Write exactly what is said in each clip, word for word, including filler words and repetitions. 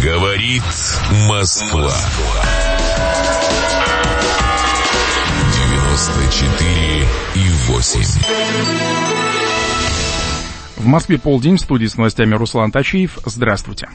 Говорит Москва. девяносто четыре и восемь. В Москве полдень, в студии с новостями Руслан Тачиев. Здравствуйте.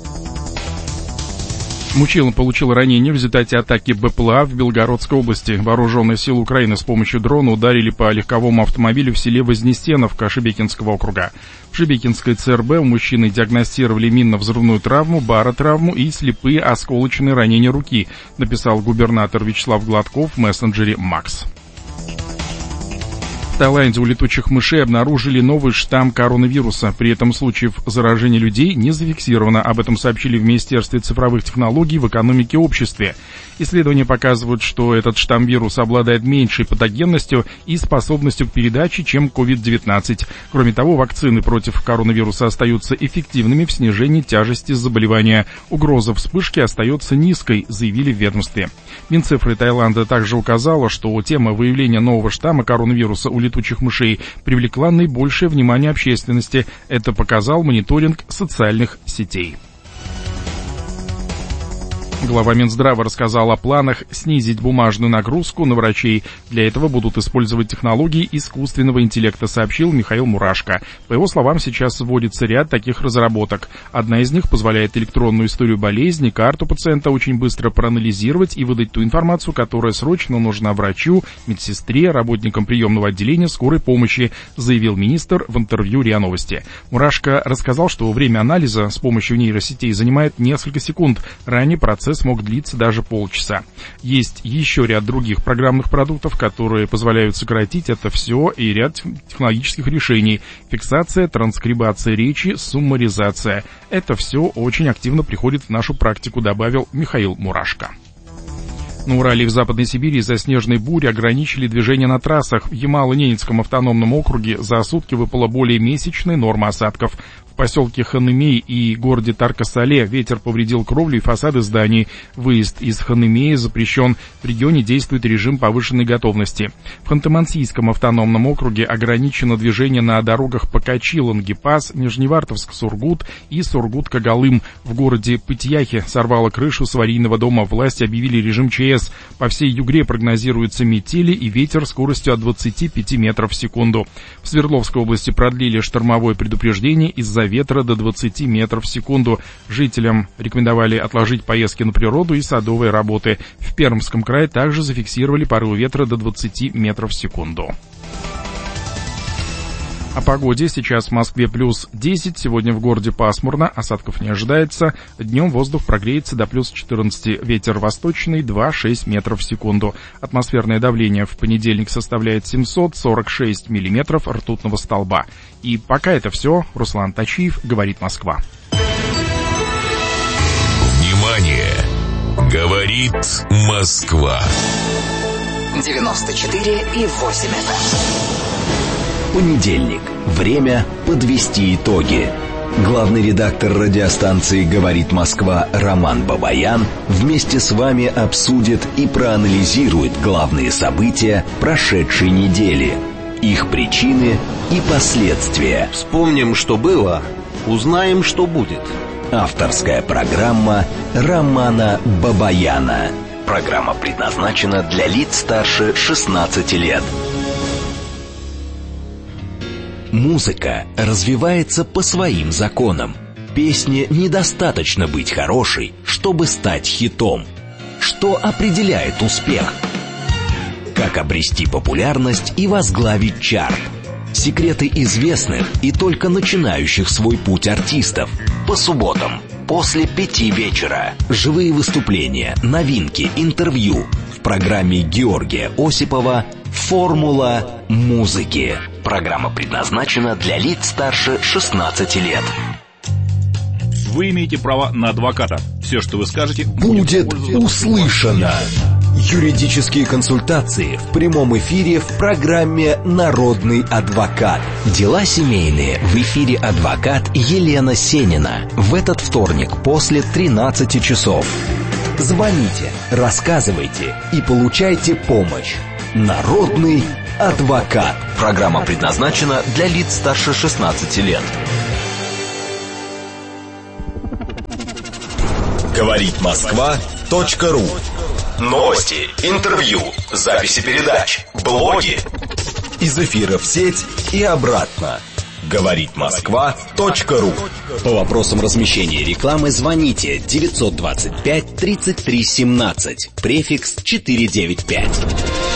Мужчина получил ранение в результате атаки БПЛА в Белгородской области. Вооруженные силы Украины с помощью дрона ударили по легковому автомобилю в селе Вознесеновка Шебекинского округа. В Шебекинской ЦРБ у мужчины диагностировали минно-взрывную травму, баротравму и слепые осколочные ранения руки, написал губернатор Вячеслав Гладков в мессенджере Макс. В Таиланде у летучих мышей обнаружили новый штамм коронавируса. При этом случаев заражения людей не зафиксировано. Об этом сообщили в Министерстве цифровых технологий в экономике и обществе. Исследования показывают, что этот штамм вируса обладает меньшей патогенностью и способностью к передаче, чем ковид девятнадцать. Кроме того, вакцины против коронавируса остаются эффективными в снижении тяжести заболевания. Угроза вспышки остается низкой, заявили в ведомстве. Минцифры Таиланда также указала, что тема выявления нового штамма коронавируса у летучих мышей привлекла наибольшее внимание общественности. Это показал мониторинг социальных сетей. Глава Минздрава рассказал о планах снизить бумажную нагрузку на врачей. Для этого будут использовать технологии искусственного интеллекта, сообщил Михаил Мурашко. По его словам, сейчас вводится ряд таких разработок. Одна из них позволяет электронную историю болезни, карту пациента очень быстро проанализировать и выдать ту информацию, которая срочно нужна врачу, медсестре, работникам приемного отделения скорой помощи, заявил министр в интервью РИА Новости. Мурашко рассказал, что время анализа с помощью нейросетей занимает несколько секунд. Ранее процесс мог длиться даже полчаса. Есть еще ряд других программных продуктов, которые позволяют сократить это все, и ряд технологических решений. Фиксация, транскрибация речи, суммаризация. Это все очень активно приходит в нашу практику, добавил Михаил Мурашко. На Урале и в Западной Сибири из-за снежной бури ограничили движение на трассах. В Ямало-Ненецком автономном округе за сутки выпала более месячной норма осадков. В поселке Ханымей и городе Тарко-Сале ветер повредил кровлю и фасады зданий. Выезд из Ханымея запрещен. В регионе действует режим повышенной готовности. В Ханты-Мансийском автономном округе ограничено движение на дорогах Покачи-Лангепас, Нижневартовск-Сургут и Сургут-Кагалым. В городе Пытьяхе сорвало крышу с аварийного дома. Власти объявили режим ЧС. По всей Югре прогнозируются метели и ветер скоростью от двадцати пяти метров в секунду. В Свердловской области продлили штормовое предупреждение из-за ветра до двадцати метров в секунду. Жителям рекомендовали отложить поездки на природу и садовые работы. В Пермском крае также зафиксировали порывы ветра до двадцати метров в секунду. О погоде. Сейчас в Москве плюс десять, сегодня в городе пасмурно, осадков не ожидается. Днем воздух прогреется до плюс четырнадцати, ветер восточный два-шесть метров в секунду. Атмосферное давление в понедельник составляет семьсот сорок шесть миллиметров ртутного столба. И пока это все. Руслан Тачиев, говорит Москва. Внимание! Говорит Москва. девяносто четыре и восемь эф эм. Понедельник. Время подвести итоги. Главный редактор радиостанции «Говорит Москва» Роман Бабаян вместе с вами обсудит и проанализирует главные события прошедшей недели, их причины и последствия. Вспомним, что было, узнаем, что будет. Авторская программа Романа Бабаяна. Программа предназначена для лиц старше шестнадцати лет. Музыка развивается по своим законам. Песне недостаточно быть хорошей, чтобы стать хитом. Что определяет успех? Как обрести популярность и возглавить чарт? Секреты известных и только начинающих свой путь артистов. По субботам после пяти вечера. Живые выступления, новинки, интервью. В программе Георгия Осипова «Формула музыки». Программа предназначена для лиц старше шестнадцати лет. Вы имеете право на адвоката. Все, что вы скажете, будет услышано. Юридические консультации в прямом эфире в программе «Народный адвокат». Дела семейные в эфире адвокат Елена Сенина. В этот вторник после тринадцати часов. Звоните, рассказывайте и получайте помощь. Народный адвокат. Программа предназначена для лиц старше шестнадцати лет. говорит москва точка ру. Новости, интервью, записи передач, блоги. Из эфира в сеть и обратно. говорит москва точка ру. По вопросам размещения рекламы звоните девятьсот двадцать пять тридцать три семнадцать, префикс четыреста девяносто пять.